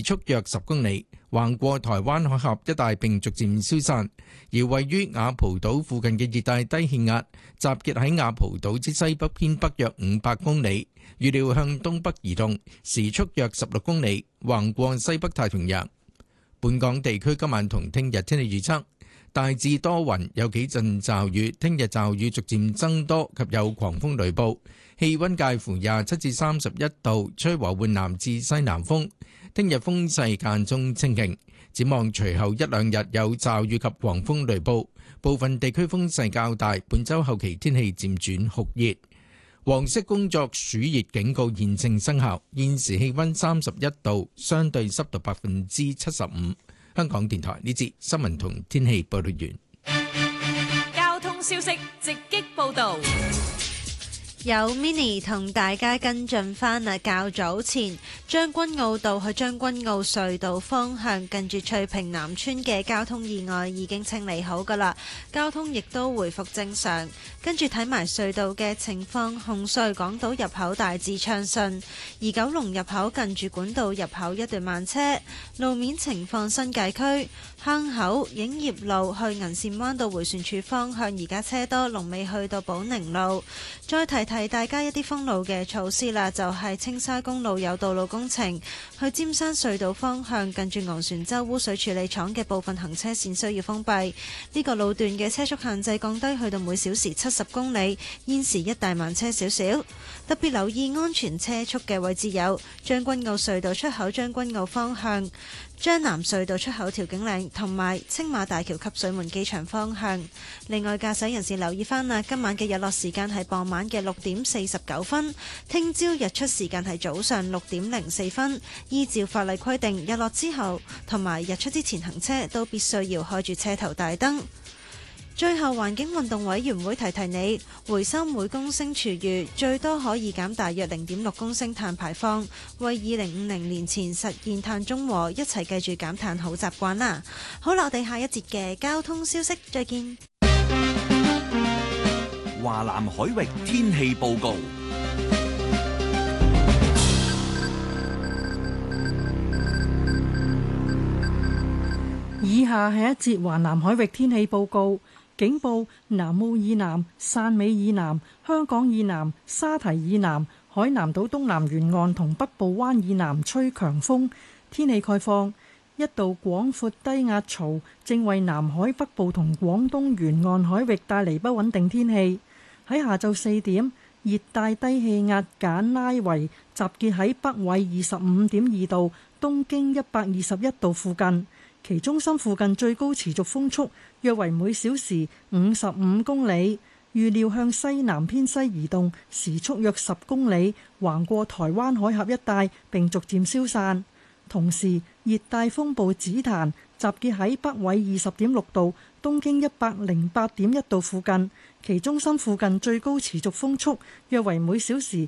速約10公里，橫過台灣海峽一帶並逐漸消散。而位於雅蒲島附近嘅熱帶低氣壓，集結喺雅蒲島之西北偏北約500公里，預料向東北移動，時速約16公里，橫過西北太平洋。本港地區今晚同聽日天氣預測，大致多雲，有幾陣驟雨，聽日驟雨逐漸增多及有狂風雷暴，氣溫介乎27至31度，吹和緩南至西南風。聽日風勢間中清勁，展望隨後一兩日有驟雨及狂風雷暴，部分地區風勢較大。本週後期天氣漸轉酷熱，黃色工作暑熱警告現正生效。現時氣溫31度，相對濕度75%。香港電台呢節新聞同天氣報道完。 交通消息直擊報道。 有 Mini 同大家跟進返啊，較早前將軍澳道去將軍澳隧道方向近住翠屏南村嘅交通意外已經清理好㗎喇，交通亦都回復正常。跟住睇埋隧道嘅情況，紅隧港島入口大致暢順，而九龍入口近住管道入口一段慢車。路面情況，新界區坑口影業路去銀線灣道迴旋處方向而家車多，龍尾去到寶寧路。再提大家一啲封路嘅措施啦，就係青沙公路有道路工程，去尖山隧道方向近住昂船洲污水處理廠嘅部分行車線需要封閉。呢個路段嘅車速限制降低去到每小時70公里，現時一大慢車少少。特別留意安全車速嘅位置有將軍澳隧道出口將軍澳方向、將南隧道出口調景嶺同埋青馬大橋及水門機場方向。另外，駕駛人士留意翻啦，今晚嘅日落時間係傍晚嘅6點49分，聽朝日出時間係早上6點04分。依照法例規定，日落之後同埋日出之前行車都必須要開住車頭大燈。最後，環境運動委員會提提你，回收每公升廚餘最多可以減大約0.6公升碳排放，為2050年前實現碳中和，一齊繼續減碳好習慣啦。好啦，我哋下一節嘅交通消息再見。 華南海域天氣報告。 以下係一節華南海域天氣報告。警報：南澳以南、汕尾以南、香港以南、沙堤以南、海南島東南沿岸同北部灣以南吹強風。天氣概況：一道廣闊低壓槽正為南海北部同廣東沿岸海域帶嚟不穩定天氣。喺下晝4點，熱帶低氣壓簡拉維集結喺北緯25.2度、東經121度附近。其中心附近最高持續風速約為每小時55公里，預料向西南偏西移動，時速約10公里，橫過台灣海峽一帶並逐漸消散。同時，熱帶風暴紫檀集結喺北緯20.6度、東經108.1度附近，其中心附近最高持續風速約為每小時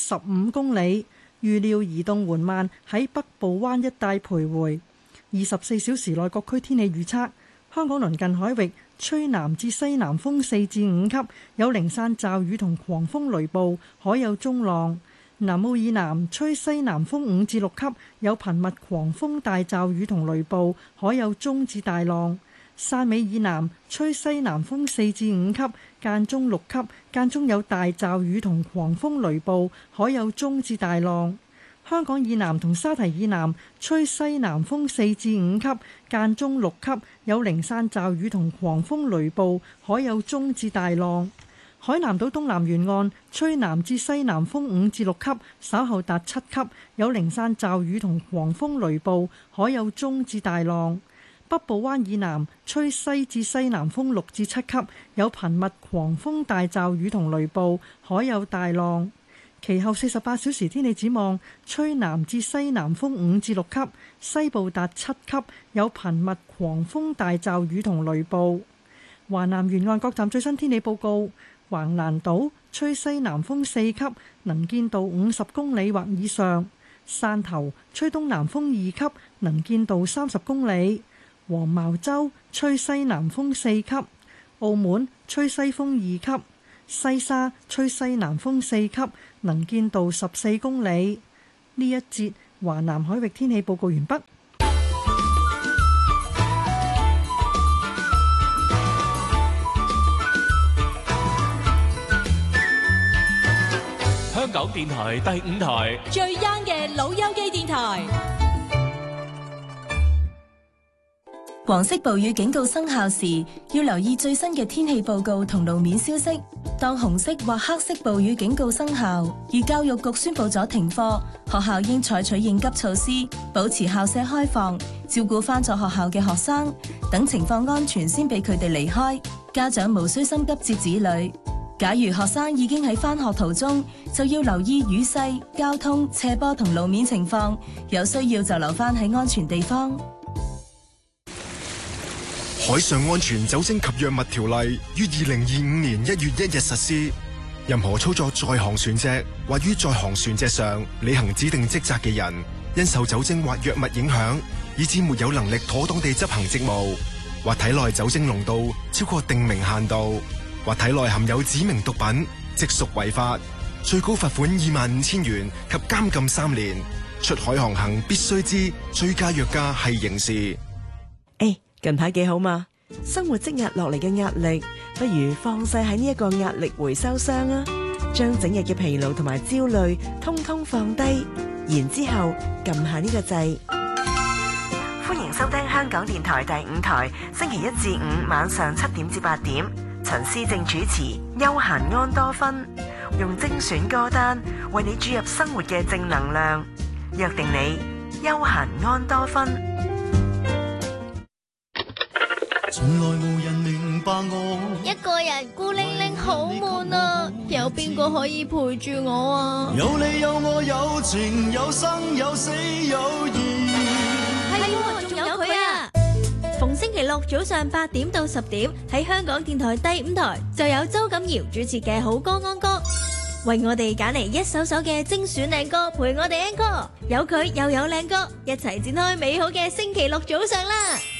75公里，預料移動緩慢，喺北部灣一帶徘徊。24小時內各區天氣預測：香港鄰近海域吹南至西南風4至5級，有零散驟雨同狂風雷暴，海有中浪；南澳以南吹西南風5至6級，有頻密狂風大驟雨同雷暴，海有中至大浪；汕尾以南吹西南風4至5級，間中6級，間中有大驟雨同狂風雷暴，海有中至大浪。香港以南同沙堤以南吹西南風4至5級，間中6級，有零散驟雨同狂風雷暴，海有中至大浪。海南島東南沿岸吹南至西南風5至6級，稍後達7級，有零散驟雨同狂風雷暴，海有中至大浪。北部灣以南吹西至西南風6至7級，有頻密狂風大驟雨同雷暴，海有大浪。其後48小時天氣展望：吹南至西南風5至6級，西部達7級，有頻密狂風大驟雨同雷暴。華南沿岸各站最新天氣報告：橫瀾島吹西南風4級，能見度50公里或以上；汕頭吹東南風2級，能見度30公里；黃茅洲吹西南風4級；澳門吹西風2級。西沙吹西南風4級，能見度14公里。呢一節華南海域天氣報告完畢。 香港電台第5台最 young 嘅老友記電台。 黃色暴雨警告生效時，要留意最新嘅天氣報告同路面消息。當紅色或黑色暴雨警告生效，而教育局宣布咗停課，學校應採取應急措施，保持校舍開放，照顧返咗學校嘅學生，等情況安全先俾佢哋離開。家長無需心急接子女。假如學生已經喺返學途中，就要留意雨勢、交通、斜坡同路面情況，有需要就留返喺安全地方。 海上安全酒精及藥物條例於2025年1月1日實施。任何操作在航船隻或於在航船隻上履行指定職責嘅人，因受酒精或藥物影響，以致沒有能力妥當地執行職務，或體內酒精濃度超過定明限度，或體內含有指明毒品，即屬違法，最高罰款25,000元及監禁3年。出海航行必須知醉駕藥駕係刑事。 近排幾好嘛？生活積壓落嚟嘅壓力，不如放晒喺呢一個壓力回收箱啊！將整日嘅疲勞同埋焦慮通通放低，然之後撳下呢個掣。歡迎收聽香港電台第5台，星期1至5晚上7點至8點，陳思正主持《休閒安多芬》，用精選歌單為你注入生活嘅正能量，約定你休閒安多芬。 從來無人明白我， 一個人孤零零好悶啊！有邊個可以陪住我啊？ 有你有我有情有生有死有義， 係喎，仲有佢啊！逢星期六早上8點到10點喺香港電台第5台就有周錦堯主持嘅好歌安歌，為我哋揀嚟一首首嘅精選靚歌陪我哋 encore，有佢又有靚歌，一齊展開美好嘅星期六早上啦！